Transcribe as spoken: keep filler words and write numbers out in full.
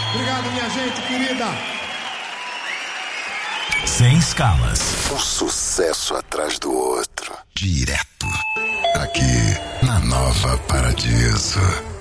Obrigado, minha gente querida. Sem escalas. Um sucesso atrás do outro. Direto. Aqui, na Nova Paradiso.